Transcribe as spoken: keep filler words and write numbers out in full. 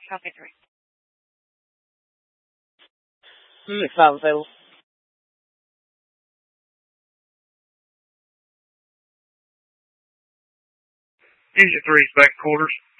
Copy three. McFarland available. Engine three is back quarters.